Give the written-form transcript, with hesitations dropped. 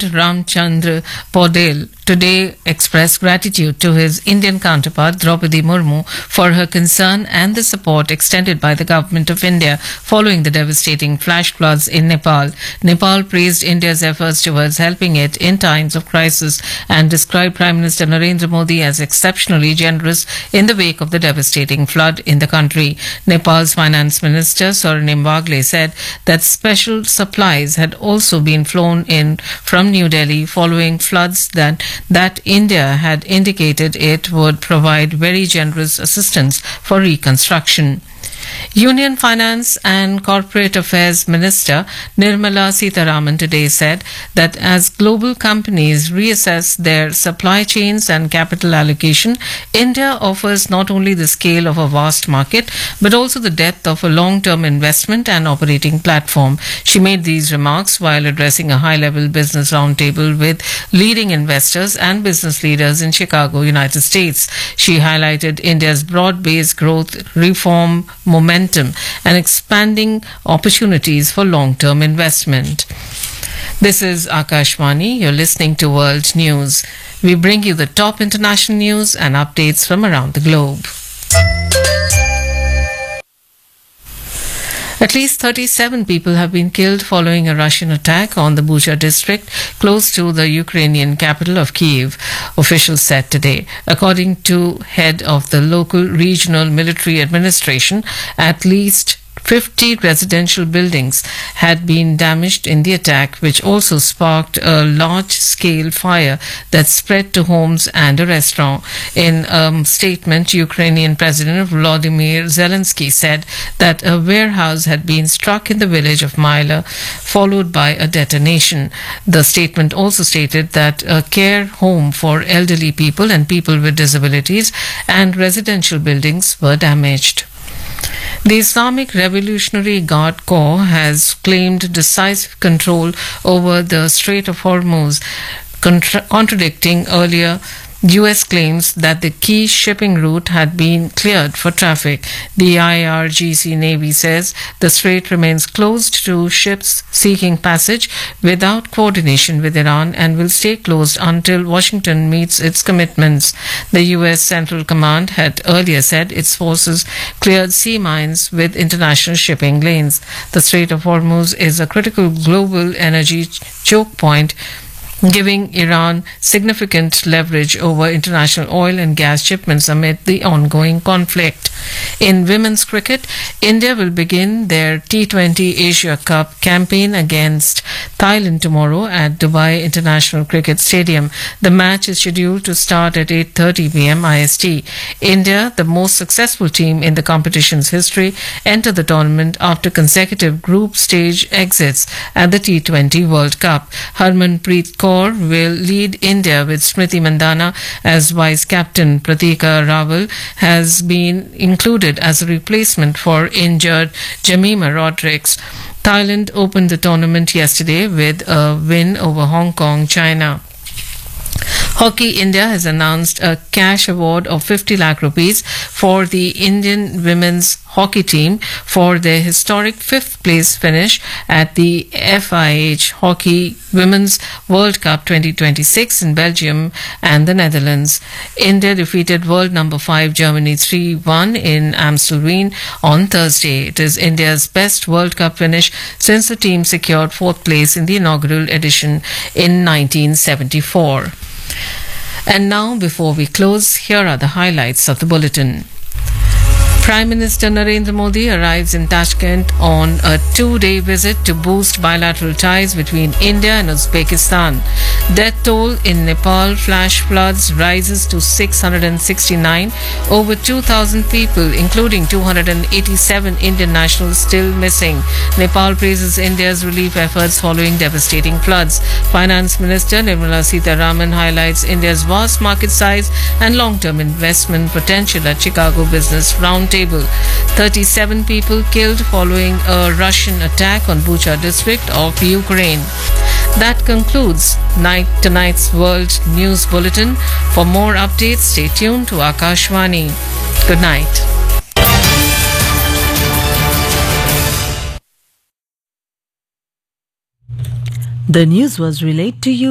President Ramchandra Paudel today expressed gratitude to his Indian counterpart Draupadi Murmu for her concern and the support extended by the government of India following the devastating flash floods in Nepal. Nepal praised India's efforts towards helping it in times of crisis and described Prime Minister Narendra Modi as exceptionally generous in the wake of the devastating flood in the country. Nepal's Finance Minister Swarnim Wagle said that special supplies had also been flown in from New Delhi following floods that India had indicated it would provide very generous assistance for reconstruction. Union Finance and Corporate Affairs Minister Nirmala Sitharaman today said that as global companies reassess their supply chains and capital allocation, India offers not only the scale of a vast market but also the depth of a long-term investment and operating platform. She made these remarks while addressing a high-level business roundtable with leading investors and business leaders in Chicago, United States. She highlighted India's broad-based growth, reform, momentum and expanding opportunities for long-term investment. This is Akashvani. You're listening to World News. We bring you the top international news and updates from around the globe. At least 37 people have been killed following a Russian attack on the Bucha district close to the Ukrainian capital of Kyiv, officials said today. According to head of the local regional military administration, at least 50 residential buildings had been damaged in the attack, which also sparked a large-scale fire that spread to homes and a restaurant. In a statement, Ukrainian President Volodymyr Zelensky said that a warehouse had been struck in the village of Myla, followed by a detonation. The statement also stated that a care home for elderly people and people with disabilities and residential buildings were damaged. The Islamic Revolutionary Guard Corps has claimed decisive control over the Strait of Hormuz, contradicting earlier U.S. claims that the key shipping route had been cleared for traffic. The IRGC Navy says the strait remains closed to ships seeking passage without coordination with Iran and will stay closed until Washington meets its commitments. The U.S. Central Command had earlier said its forces cleared sea mines with international shipping lanes. The Strait of Hormuz is a critical global energy choke point, giving Iran significant leverage over international oil and gas shipments amid the ongoing conflict. In women's cricket, India will begin their T20 Asia Cup campaign against Thailand tomorrow at Dubai International Cricket Stadium. The match is scheduled to start at 8:30 p.m. IST. India, the most successful team in the competition's history, entered the tournament after consecutive group stage exits at the T20 World Cup. Harmanpreet Kaur will lead India with Smriti Mandhana as vice captain. Pratika Rawal has been included as a replacement for injured Jemima Rodrigues. Thailand opened the tournament yesterday with a win over Hong Kong, China. Hockey India has announced a cash award of 50 lakh rupees for the Indian women's hockey team for their historic fifth place finish at the FIH Hockey Women's World Cup 2026 in Belgium and the Netherlands. India defeated world number 5 Germany 3-1 in Amstelveen on Thursday. It is India's best World Cup finish since the team secured fourth place in the inaugural edition in 1974. And now, before we close, here are the highlights of the bulletin. Prime Minister Narendra Modi arrives in Tashkent on a 2-day visit to boost bilateral ties between India and Uzbekistan. Death toll in Nepal flash floods rises to 669. Over 2,000 people, including 287 Indian nationals, still missing. Nepal praises India's relief efforts following devastating floods. Finance Minister Nirmala Sitharaman highlights India's vast market size and long-term investment potential at Chicago Business Roundtable. 37 people killed following a Russian attack on Bucha district of Ukraine. That concludes tonight's World News Bulletin. For more updates, stay tuned to Akashvani. Good night. The news was relayed to you